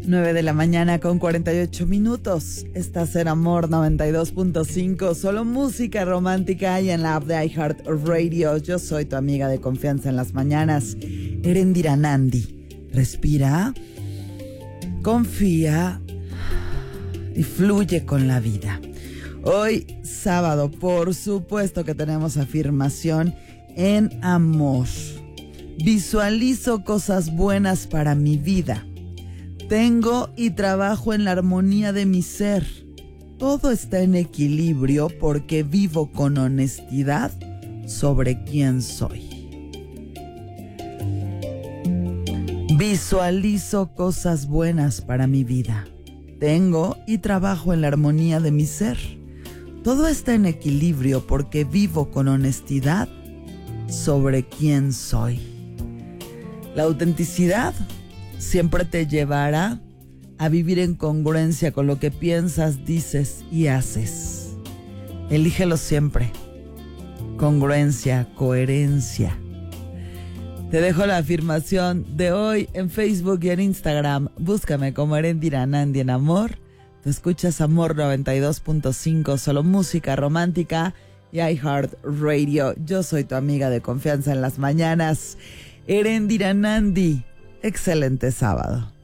9 de la mañana con 48 minutos. Estás en Amor 92.5. Solo música romántica y en la app de iHeartRadio. Yo soy tu amiga de confianza en las mañanas, Erendira Nandi. Respira, confía y fluye con la vida. Hoy, sábado, por supuesto que tenemos afirmación en amor. Visualizo cosas buenas para mi vida. Tengo y trabajo en la armonía de mi ser. Todo está en equilibrio porque vivo con honestidad sobre quién soy. Visualizo cosas buenas para mi vida. Tengo y trabajo en la armonía de mi ser. Todo está en equilibrio porque vivo con honestidad sobre quién soy. La autenticidad siempre te llevará a vivir en congruencia con lo que piensas, dices y haces. Elígelo siempre. Congruencia, coherencia. Te dejo la afirmación de hoy en Facebook y en Instagram. Búscame como Erendira Nandi en Amor. Te escuchas Amor 92.5, solo música romántica y iHeartRadio. Yo soy tu amiga de confianza en las mañanas, Erendira Nandi. Excelente sábado.